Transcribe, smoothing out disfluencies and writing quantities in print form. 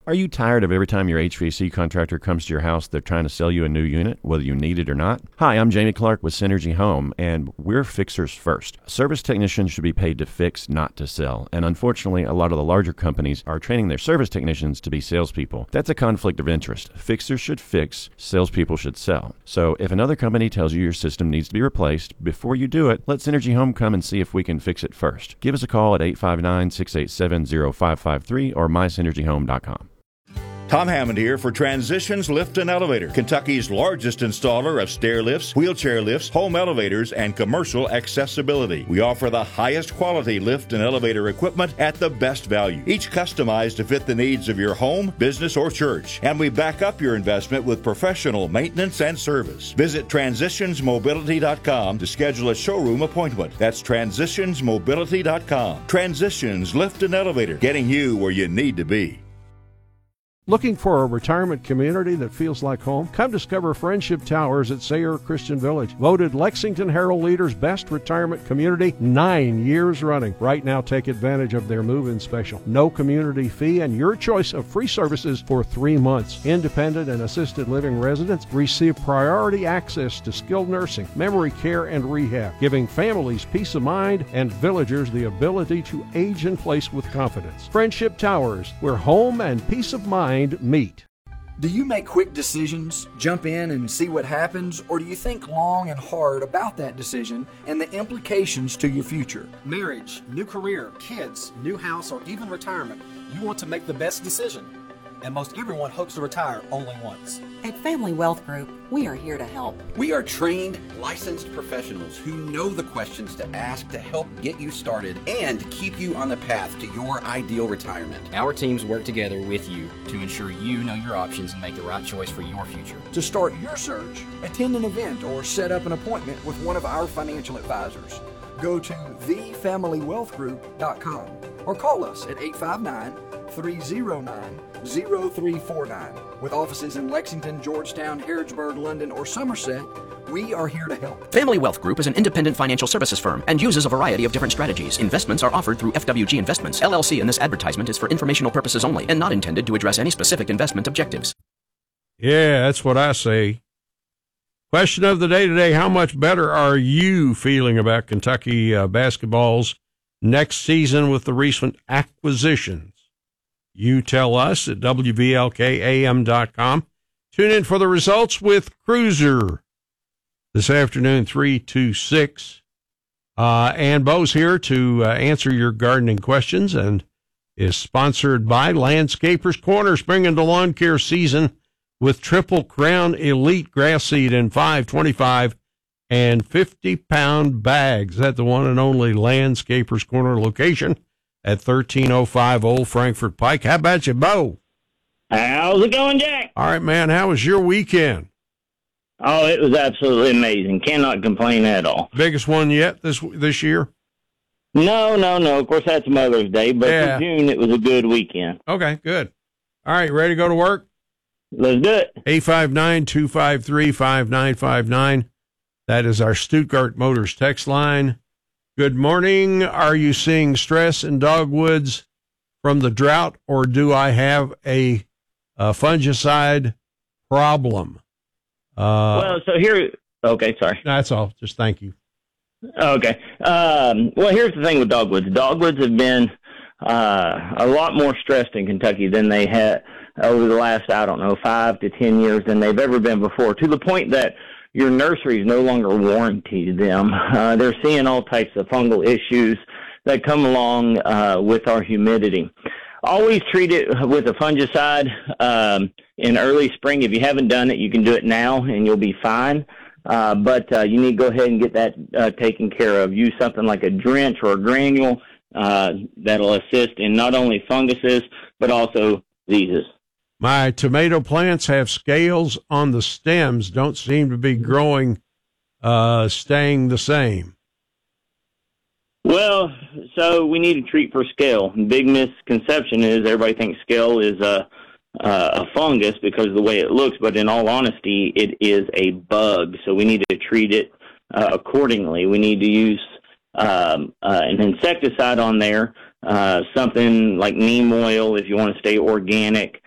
Are you tired of every time your HVAC contractor comes to your house, they're trying to sell you a new unit, whether you need it or not? Hi, I'm Jamie Clark with Synergy Home, and we're fixers first. Service technicians should be paid to fix, not to sell. And unfortunately, a lot of the larger companies are training their service technicians to be salespeople. That's a conflict of interest. Fixers should fix, salespeople should sell. So if another company tells you your system needs to be replaced, before you do it, let Synergy Home come and see if we can fix it first. Give us a call at 859-687-0553 or mysynergyhome.com. Tom Hammond here for Transitions Lift and Elevator, Kentucky's largest installer of stair lifts, wheelchair lifts, home elevators, and commercial accessibility. We offer the highest quality lift and elevator equipment at the best value, each customized to fit the needs of your home, business, or church. And we back up your investment with professional maintenance and service. Visit transitionsmobility.com to schedule a showroom appointment. That's transitionsmobility.com. Transitions Lift and Elevator, getting you where you need to be. Looking for a retirement community that feels like home? Come discover Friendship Towers at Sayre Christian Village. Voted Lexington Herald Leader's best retirement community 9 years running. Right now, take advantage of their move-in special. No community fee and your choice of free services for 3 months. Independent and assisted living residents receive priority access to skilled nursing, memory care, and rehab, giving families peace of mind and villagers the ability to age in place with confidence. Friendship Towers, where home and peace of mind meet. Do you make quick decisions, jump in and see what happens, or do you think long and hard about that decision and the implications to your future? Marriage, new career, kids, new house, or even retirement, you want to make the best decision. And most everyone hopes to retire only once. At Family Wealth Group, we are here to help. We are trained, licensed professionals who know the questions to ask to help get you started and keep you on the path to your ideal retirement. Our teams work together with you to ensure you know your options and make the right choice for your future. To start your search, attend an event or set up an appointment with one of our financial advisors. Go to thefamilywealthgroup.com or call us at 859-309-0349. With offices in Lexington, Georgetown, Harrodsburg, London, or Somerset, we are here to help. Family Wealth Group is an independent financial services firm and uses a variety of different strategies. Investments are offered through FWG Investments, LLC, and this advertisement is for informational purposes only and not intended to address any specific investment objectives. Yeah, that's what I say. Question of the day today, how much better are you feeling about Kentucky basketball's next season with the recent acquisitions? You tell us at WVLKAM.com. Tune in for the results with Cruiser this afternoon, 3 to 6. And Bo's here to answer your gardening questions and is sponsored by Landscapers Corner. Spring into lawn care season with Triple Crown Elite Grass Seed in 5, 25, and 50-pound bags. That's the one and only Landscapers Corner location at 1305 Old Frankfort Pike. How about you, Bo? How's it going, Jack? All right, man. How was your weekend? Oh, it was absolutely amazing. Cannot complain at all. Biggest one yet this year? No. Of course, that's Mother's Day, but for June, it was a good weekend. Okay, good. All right, ready to go to work? Let's do it. 859-253-5959. That is our Stuttgart Motors text line. Good morning. Are you seeing stress in dogwoods from the drought, or do I have a fungicide problem? Well, so here, okay, sorry. That's all. Just thank you. Okay. Well, here's the thing with dogwoods. Dogwoods have been a lot more stressed in Kentucky than they had over the last, 5 to 10 years than they've ever been before, to the point that your nurseries no longer warranty them. They're seeing all types of fungal issues that come along with our humidity. Always treat it with a fungicide in early spring. If you haven't done it, you can do it now and you'll be fine. But you need to go ahead and get that taken care of. Use something like a drench or a granule that'll assist in not only funguses but also diseases. My tomato plants have scales on the stems, don't seem to be growing, staying the same. Well, so we need to treat for scale. The big misconception is everybody thinks scale is a fungus because of the way it looks, but in all honesty, it is a bug. So we need to treat it accordingly. We need to use an insecticide on there, something like neem oil if you want to stay organic.